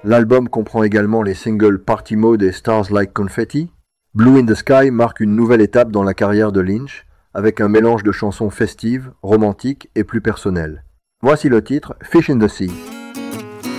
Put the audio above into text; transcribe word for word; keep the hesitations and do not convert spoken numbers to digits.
L'album comprend également les singles Party Mode et Stars Like Confetti. Blue in the Sky marque une nouvelle étape dans la carrière de Lynch, avec un mélange de chansons festives, romantiques et plus personnelles. Voici le titre Fish in the Sea.